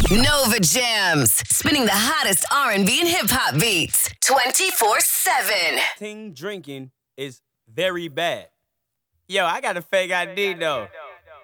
Nova Jams, spinning the hottest R&B and hip hop beats 24/7. Drinking is very bad. Yo, I got a fake ID though.